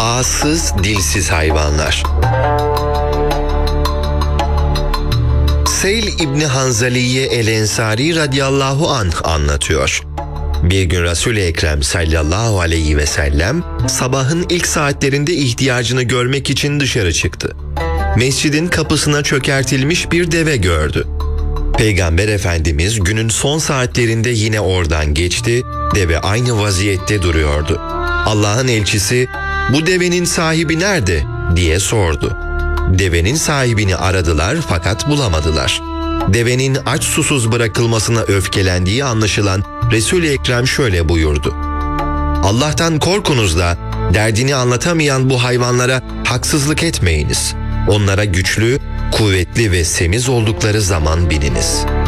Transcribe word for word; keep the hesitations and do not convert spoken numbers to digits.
Ağızsız, dilsiz hayvanlar. Seyl İbni Hanzaliye el-Ensari radıyallahu anh anlatıyor. Bir gün Resul-i Ekrem sallallahu aleyhi ve sellem sabahın ilk saatlerinde ihtiyacını görmek için dışarı çıktı. Mescidin kapısına çökertilmiş bir deve gördü. Peygamber Efendimiz günün son saatlerinde yine oradan geçti, deve aynı vaziyette duruyordu. Allah'ın elçisi, "Bu devenin sahibi nerede?" diye sordu. Devenin sahibini aradılar fakat bulamadılar. Devenin aç susuz bırakılmasına öfkelendiği anlaşılan Resul-i Ekrem şöyle buyurdu: "Allah'tan korkunuz da derdini anlatamayan bu hayvanlara haksızlık etmeyiniz. Onlara güçlü, kuvvetli ve semiz oldukları zaman bininiz."